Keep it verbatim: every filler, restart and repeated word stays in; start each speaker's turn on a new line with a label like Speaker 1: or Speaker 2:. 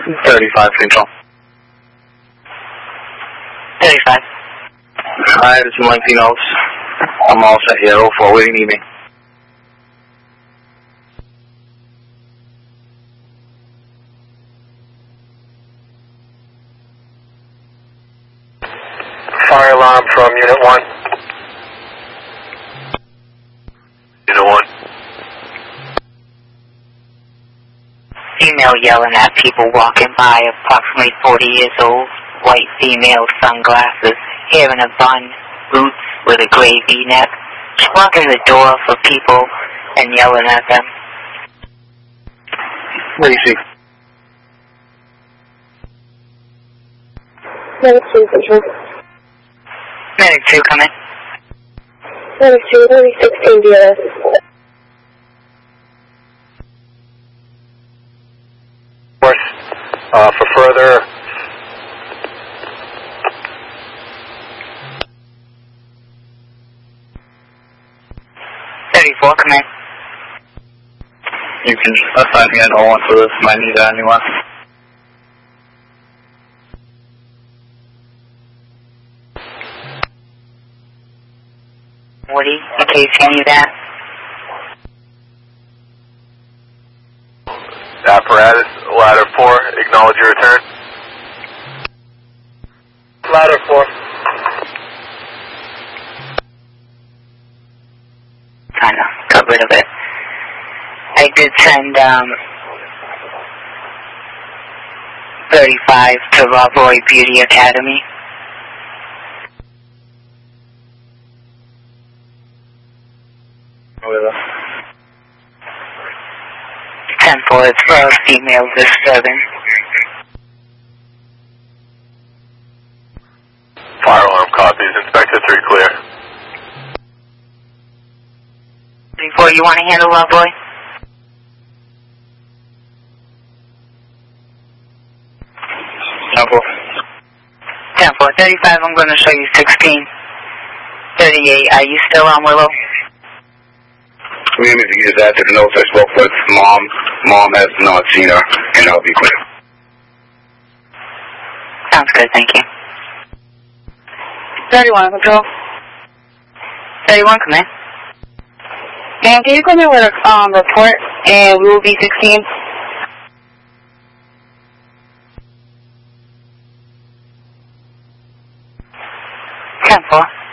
Speaker 1: thirty-five Control.
Speaker 2: thirty-five.
Speaker 1: I have some lengthy notes. I'm all set here. oh four, where do you need me?
Speaker 3: Fire alarm from Unit one. Unit one.
Speaker 2: Female yelling at people walking by, approximately forty years old, white female, sunglasses, hair in a bun, boots with a gray V-neck. She's walking the door for people and yelling at them.
Speaker 1: What do you see?
Speaker 4: Medic two, Control.
Speaker 2: Medic two, come in.
Speaker 4: Medic two, thirty sixteen D L S.
Speaker 3: Uh, for further.
Speaker 2: thirty-four, come in.
Speaker 1: You can assign me an oh one for this. Might need that anywhere.
Speaker 2: Woody, in case you need that.
Speaker 3: Apparatus, ladder four, acknowledge your return. Ladder four.
Speaker 2: Kind of got rid of it. I did send um, thirty-five to Rob Roy Beauty Academy. ten four, it's for a female disturbing.
Speaker 3: Fire alarm copies, Inspector three clear.
Speaker 2: thirty-four, you want to handle Rob Roy?
Speaker 1: ten four.
Speaker 2: ten four, thirty-five, I'm going to show you sixteen. thirty-eight, are you still on Willow?
Speaker 1: We need to use that to the notes I spoke with Mom. Mom has not seen her, and I'll be clear.
Speaker 2: Sounds good, thank you.
Speaker 4: thirty-one, Control.
Speaker 2: thirty-one, come in.
Speaker 4: Ma'am, can you come in with a um, report, and we will be sixteen?
Speaker 2: ten four.